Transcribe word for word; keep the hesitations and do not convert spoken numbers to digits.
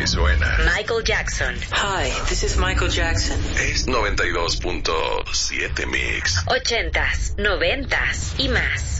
que suena. Michael Jackson. Hi, this is Michael Jackson. Es noventa y dos punto siete Mix. Ochentas, noventas y más.